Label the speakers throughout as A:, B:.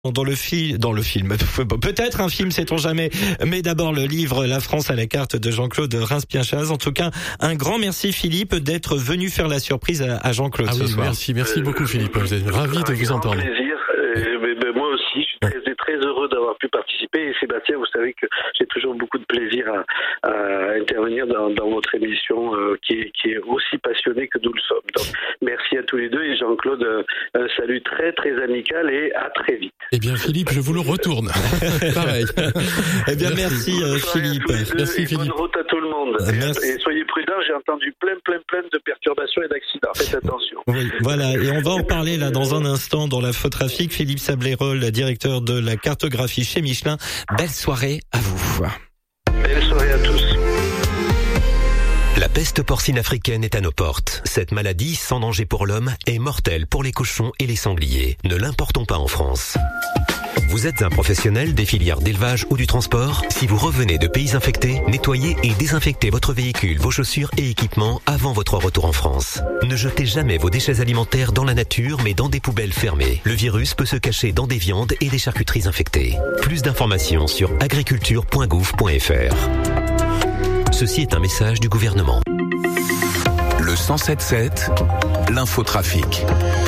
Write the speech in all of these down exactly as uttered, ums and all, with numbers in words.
A: Dans le film, dans le film, peut-être un film, sait-on jamais, mais d'abord le livre La France à la carte de Jean-Claude Reims-Pienchaz. En tout cas, un grand merci Philippe d'être venu faire la surprise à Jean-Claude
B: ah
A: ce
B: oui,
A: soir.
B: Merci, merci beaucoup Philippe. Vous êtes ravi de vous entendre.
C: Plaisir. Euh, mais, mais moi aussi, je suis très, très heureux d'avoir pu participer. Et Sébastien, vous savez que j'ai toujours beaucoup de plaisir à, à intervenir dans, dans votre émission euh, qui, est, qui est aussi passionnée que nous le sommes. Donc, merci à tous les deux et Jean-Claude, euh, un salut très très amical et à très vite.
B: Eh bien Philippe, je vous le retourne. Pareil.
A: Eh bien merci, merci euh, Philippe.
B: Merci Philippe.
C: Bonne route à tout le monde.
A: Merci.
C: Et, et soyez prudents, j'ai entendu plein plein plein de perturbations et d'accidents. Faites attention.
A: Oui, voilà, et on va en parler là dans un instant dans l'infotrafic. Philippe Sablérol, directeur de la cartographie chez Michelin. Belle soirée à vous.
C: Belle soirée à tous.
D: La peste porcine africaine est à nos portes. Cette maladie, sans danger pour l'homme, est mortelle pour les cochons et les sangliers. Ne l'importons pas en France. Vous êtes un professionnel des filières d'élevage ou du transport? Si vous revenez de pays infectés, nettoyez et désinfectez votre véhicule, vos chaussures et équipements avant votre retour en France. Ne jetez jamais vos déchets alimentaires dans la nature, mais dans des poubelles fermées. Le virus peut se cacher dans des viandes et des charcuteries infectées. Plus d'informations sur agriculture point gouv point f r. Ceci est un message du gouvernement.
E: Le cent sept sept, l'infotrafic.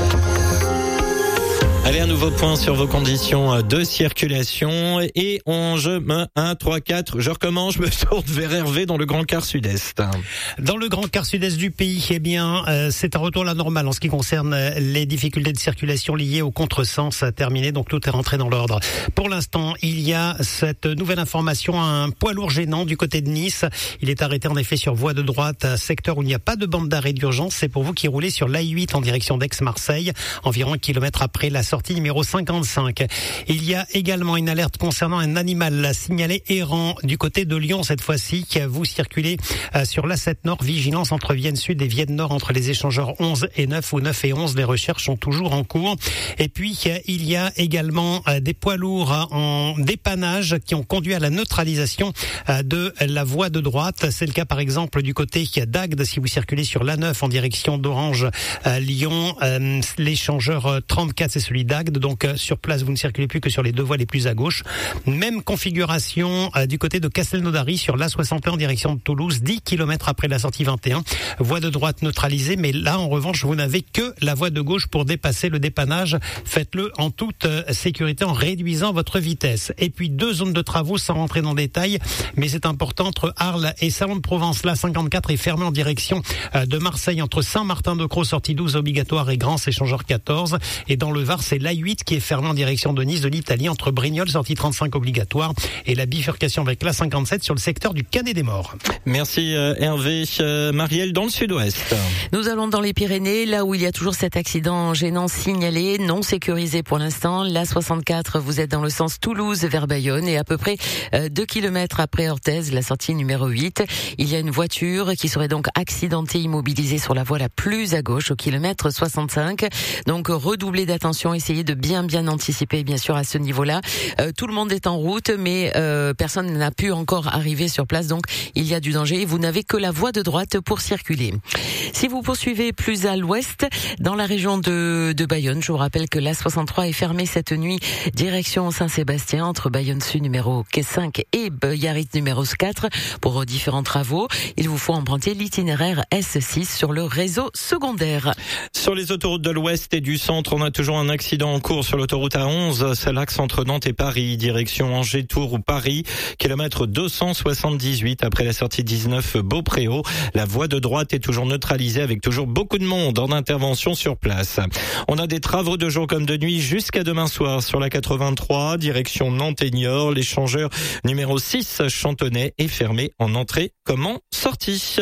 A: Allez, un nouveau point sur vos conditions de circulation. Et on, je me, un, trois, quatre, je recommence, je me tourne vers Hervé dans le Grand Quart Sud-Est.
F: Dans le Grand Quart Sud-Est du pays, eh bien, euh, c'est un retour à la normale en ce qui concerne les difficultés de circulation liées au contresens terminé. Donc tout est rentré dans l'ordre. Pour l'instant, il y a cette nouvelle information, un poids lourd gênant du côté de Nice. Il est arrêté en effet sur voie de droite, secteur où il n'y a pas de bande d'arrêt d'urgence. C'est pour vous qui roulez sur l'A huit en direction d'Aix-Marseille, environ un kilomètre après la sortie numéro cinquante-cinq. Il y a également une alerte concernant un animal signalé errant du côté de Lyon cette fois-ci. Vous circulez sur l'A sept Nord, vigilance entre Vienne Sud et Vienne Nord entre les échangeurs onze et neuf ou neuf et onze. Les recherches sont toujours en cours. Et puis il y a également des poids lourds en dépannage qui ont conduit à la neutralisation de la voie de droite. C'est le cas par exemple du côté d'Agde si vous circulez sur l'A neuf en direction d'Orange Lyon. L'échangeur trente-quatre c'est celui d'Agde. Donc sur place, vous ne circulez plus que sur les deux voies les plus à gauche. Même configuration euh, du côté de Castelnaudary sur l'A soixante et un en direction de Toulouse, dix kilomètres après la sortie vingt et un. Voie de droite neutralisée, mais là en revanche, vous n'avez que la voie de gauche pour dépasser le dépannage. Faites-le en toute euh, sécurité en réduisant votre vitesse. Et puis deux zones de travaux sans rentrer dans le détail, mais c'est important entre Arles et Salon de Provence. L'A cinquante-quatre est fermée en direction euh, de Marseille entre Saint-Martin-de-Crau, sortie douze obligatoire et Grans, échangeur quatorze. Et dans le Var, c'est l'A huit qui est fermé en direction de Nice de l'Italie entre Brignoles, sortie trente-cinq obligatoire, et la bifurcation avec l'A cinquante-sept sur le secteur du Canet des Morts.
A: Merci euh, Hervé. Euh, Marielle dans le Sud-Ouest.
G: Nous allons dans les Pyrénées, là où il y a toujours cet accident gênant signalé, non sécurisé pour l'instant. L'A soixante-quatre, vous êtes dans le sens Toulouse vers Bayonne et à peu près euh, deux kilomètres après Orthez, la sortie numéro huit. Il y a une voiture qui serait donc accidentée, immobilisée sur la voie la plus à gauche au kilomètre soixante-cinq. Donc redoublez d'attention, essayez de bien bien anticiper bien sûr à ce niveau-là. Euh, tout le monde est en route, mais euh, personne n'a pu encore arriver sur place, donc il y a du danger et vous n'avez que la voie de droite pour circuler. Si vous poursuivez plus à l'ouest, dans la région de, de Bayonne, je vous rappelle que l'A soixante-trois est fermée cette nuit, direction Saint-Sébastien, entre Bayonne Sud numéro cinq et Biarritz numéro quatre, pour différents travaux. Il vous faut emprunter l'itinéraire S six sur le réseau secondaire.
A: Sur les autoroutes de l'ouest et du centre, on a toujours un accident en cours sur l'autoroute A onze, c'est l'axe entre Nantes et Paris, direction Angers, Tours ou Paris, kilomètre deux cent soixante-dix-huit après la sortie dix-neuf Beaupréau. La voie de droite est toujours neutralisée avec toujours beaucoup de monde en intervention sur place. On a des travaux de jour comme de nuit jusqu'à demain soir sur la quatre-vingt-trois, direction Nantes et Niort. L'échangeur numéro six Chantonnay est fermé en entrée comme en sortie.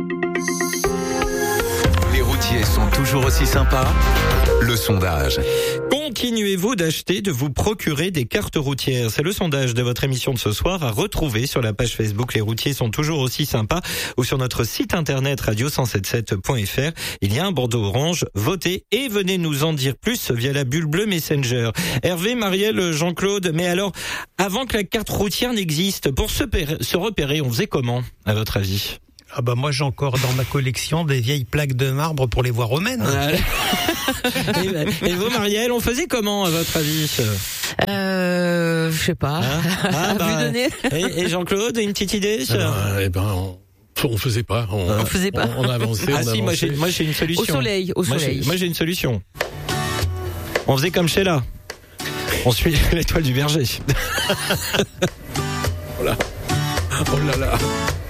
E: Les routiers sont toujours aussi sympas. Le sondage.
A: Continuez-vous d'acheter, de vous procurer des cartes routières? C'est le sondage de votre émission de ce soir à retrouver sur la page Facebook Les routiers sont toujours aussi sympas ou sur notre site internet radio cent soixante-dix-sept point f r. Il y a un bandeau orange. Votez et venez nous en dire plus via la bulle bleue Messenger. Hervé, Marielle, Jean-Claude, mais alors, avant que la carte routière n'existe, pour se, pér- se repérer, on faisait comment, à votre avis?
F: Ah bah moi j'ai encore dans ma collection des vieilles plaques de marbre pour les voies romaines.
A: Ouais. et, et vous, Marielle, on faisait comment à votre avis?
G: Euh, je sais pas.
A: Hein ah, bah,
G: Vous donner.
A: Et, et Jean-Claude, une petite idée?
B: Eh ben, eh ben on, on faisait pas. On,
G: on faisait pas.
B: On, on a avancé.
A: Ah
B: on a
A: si, moi
B: avancé.
A: j'ai, moi j'ai une solution.
G: Au soleil, au
A: moi,
G: soleil.
A: J'ai, moi j'ai une solution. On faisait comme Sheila. On suit l'étoile du berger.
B: Voilà. Oh là là.